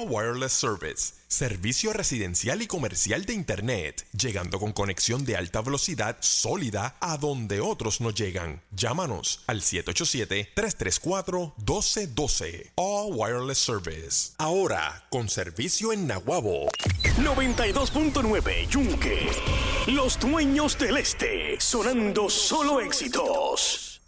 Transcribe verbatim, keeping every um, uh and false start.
All Wireless Service, servicio residencial y comercial de Internet, llegando con conexión de alta velocidad sólida a donde otros no llegan. Llámanos al siete ocho siete, tres tres cuatro, uno dos uno dos. All Wireless Service. Ahora, con servicio en Naguabo. noventa y dos punto nueve Yunque. Los dueños del este, sonando solo éxitos.